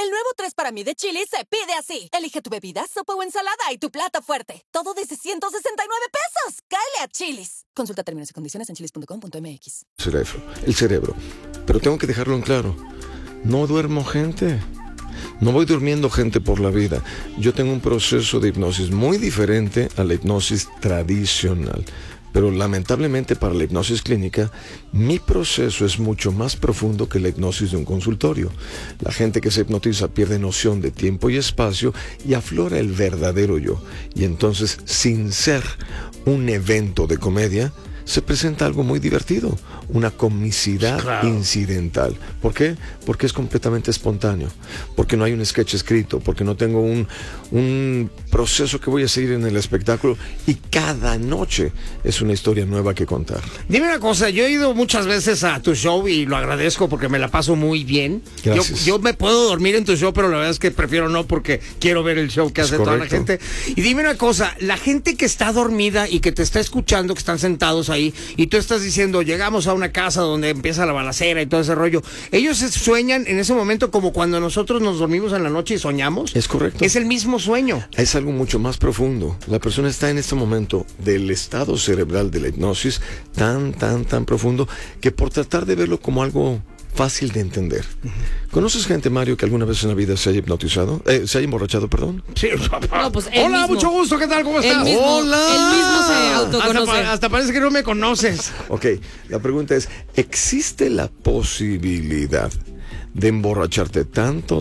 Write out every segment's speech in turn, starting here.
El nuevo 3 para mí de Chili's se pide así. Elige tu bebida, sopa o ensalada y tu plato fuerte. Todo desde 169 pesos. ¡Cáele a Chili's! Consulta términos y condiciones en chili's.com.mx. El cerebro. Pero tengo que dejarlo en claro. No duermo gente. No voy durmiendo gente por la vida. Yo tengo un proceso de hipnosis muy diferente a la hipnosis tradicional. Pero lamentablemente para la hipnosis clínica, mi proceso es mucho más profundo que la hipnosis de un consultorio. La gente que se hipnotiza pierde noción de tiempo y espacio y aflora el verdadero yo. Y entonces, sin ser un evento de comedia, se presenta algo muy divertido, una comicidad incidental. ¿Por qué? Porque es completamente espontáneo, porque no hay un sketch escrito, porque no tengo un proceso que voy a seguir en el espectáculo y cada noche es una historia nueva que contar. Dime una cosa, yo he ido muchas veces a tu show y lo agradezco porque me la paso muy bien. Gracias. Yo me puedo dormir en tu show, pero la verdad es que prefiero no porque quiero ver el show que hace toda la gente. Y dime una cosa, la gente que está dormida y que te está escuchando, que están sentados ahí, y tú estás diciendo, llegamos a una casa donde empieza la balacera y todo ese rollo, ellos sueñan en ese momento como cuando nosotros nos dormimos en la noche y soñamos. Es correcto. Es el mismo sueño. Es algo mucho más profundo. La persona está en este momento del estado cerebral de la hipnosis tan profundo que por tratar de verlo como algo fácil de entender. ¿Conoces gente, Mario, que alguna vez en la vida se haya hipnotizado? ¿Se haya emborrachado, perdón? Sí. No, pues hola, mismo. Mucho gusto, ¿qué tal? ¿Cómo estás? Hola. Él mismo se autoconoce. Hasta parece que no me conoces. Ok, la pregunta es, ¿existe la posibilidad de emborracharte tanto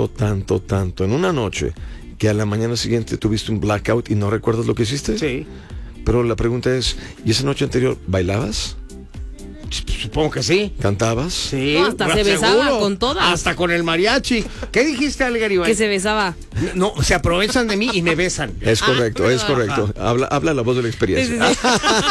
en una noche que a la mañana siguiente tuviste un blackout y no recuerdas lo que hiciste? Sí. Pero la pregunta es, ¿y esa noche anterior bailabas? Supongo que sí. ¿Cantabas? Sí. No, hasta se besaba con todas. Hasta con el mariachi. ¿Qué dijiste, Ale Garibay? Que se besaba. No, se aprovechan de mí y me besan. Es correcto, es correcto. Habla la voz de la experiencia. Sí.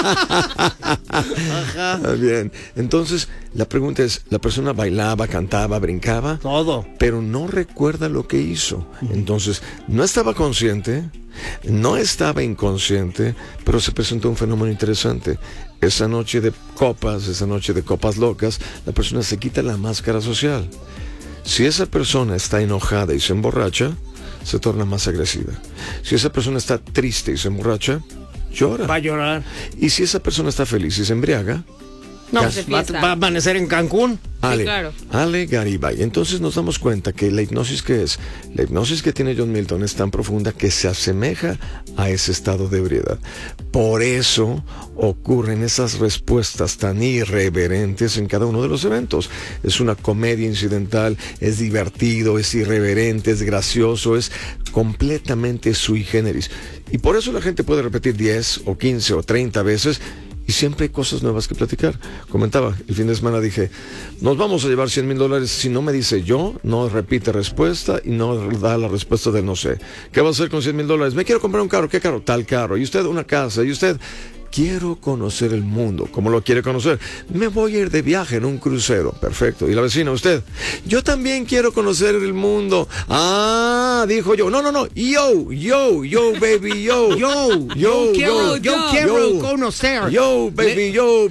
Bien, entonces la pregunta es, ¿la persona bailaba, cantaba, brincaba? Todo. Pero no recuerda lo que hizo. Entonces, no estaba consciente, no estaba inconsciente, pero se presentó un fenómeno interesante. Esa noche de copas locas, la persona se quita la máscara social. Si esa persona está enojada y se emborracha, se torna más agresiva. Si esa persona está triste y se emborracha, llora. Va a llorar. Y si esa persona está feliz y se embriaga, No, Ya se fiesta. va a amanecer en Cancún. Ale, claro. Ale Garibay. Entonces nos damos cuenta que la hipnosis que es, la hipnosis que tiene John Milton es tan profunda que se asemeja a ese estado de ebriedad. Por eso ocurren esas respuestas tan irreverentes en cada uno de los eventos. Es una comedia incidental, es divertido, es irreverente, es gracioso, es completamente sui generis. Y por eso la gente puede repetir 10 o 15 o 30 veces y siempre hay cosas nuevas que platicar. Comentaba, el fin de semana dije, nos vamos a llevar $100,000. Si no me dice yo, no repite respuesta y no da la respuesta del no sé. ¿Qué va a hacer con $100,000? Me quiero comprar un carro. ¿Qué carro? Tal carro. Y usted una casa. Y usted... Quiero conocer el mundo. ¿Cómo lo quiere conocer? Me voy a ir de viaje en un crucero. Perfecto. ¿Y la vecina, usted? Yo también quiero conocer el mundo. Ah, dijo yo. No. Yo, baby, yo. Yo quiero conocer. Yo, baby, yo.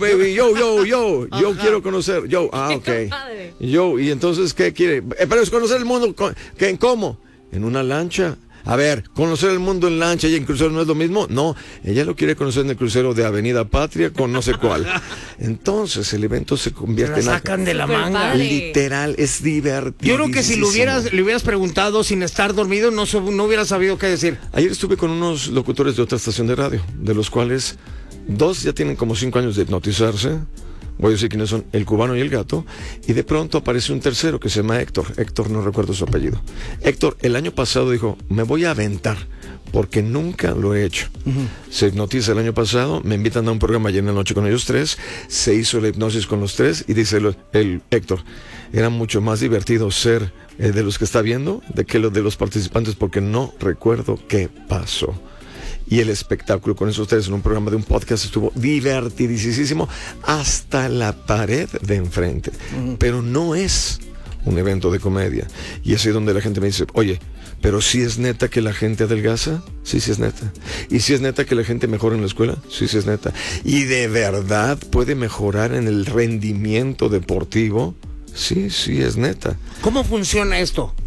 Yo quiero conocer. Yo, ok. Yo, y entonces, ¿qué quiere? Pero es conocer el mundo. ¿Cómo? En una lancha. A ver, conocer el mundo en lancha y en crucero no es lo mismo. No, ella lo quiere conocer en el crucero de Avenida Patria con no sé cuál. Entonces el evento se convierte en... La sacan de la Super manga. padre. Literal, es divertido. Yo creo que si le hubieras preguntado sin estar dormido, no hubiera sabido qué decir. Ayer estuve con unos locutores de otra estación de radio, de los cuales 2 ya tienen como 5 años de hipnotizarse. Voy a decir quiénes son, el cubano y el gato. Y de pronto aparece un tercero que se llama Héctor. Héctor, no recuerdo su apellido. Héctor, el año pasado dijo, me voy a aventar, porque nunca lo he hecho. Se hipnotiza el año pasado, me invitan a un programa ayer en la noche con ellos 3, se hizo la hipnosis con los 3 y dice el Héctor, era mucho más divertido ser de los que está viendo de que los de los participantes, porque no recuerdo qué pasó. Y el espectáculo con esos ustedes en un programa de un podcast estuvo divertidísimo hasta la pared de enfrente. Pero no es un evento de comedia. Y es ahí donde la gente me dice, oye, pero si es neta que la gente adelgaza, sí es neta. Y si es neta que la gente mejora en la escuela, sí es neta. Y de verdad puede mejorar en el rendimiento deportivo, sí es neta. ¿Cómo funciona esto?